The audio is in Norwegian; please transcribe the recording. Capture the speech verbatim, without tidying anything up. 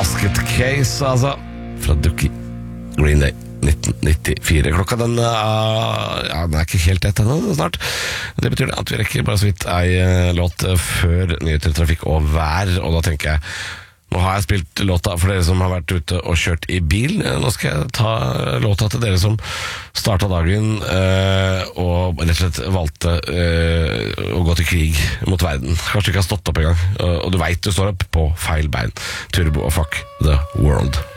Basket Case, altså, fra Dookie, Green Day, nitten nittifire. Klokka den, uh, ja, den er ikke helt ett ennå, snart. Det betyr at vi rekker bare så vidt ei låt før nyheter, trafikk og vær, og da tenker jeg, nå har jeg spilt låta for dere som har vært ute og kjørt i bil. Nå skal jeg ta låta til dere som startet dagen øh, og rett og slett valgte øh, å gå til krig mot verden. Kanskje ikke har stått opp en gang, og du vet du står opp på feil bein. Turbo og Fuck the World.